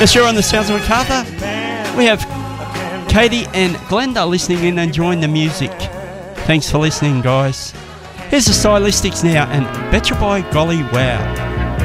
Yes, you're on the Sounds of Macarthur. We have Katie and Glenda listening in and enjoying the music. Thanks for listening, guys. Here's the Stylistics now and Betcha by Golly Wow.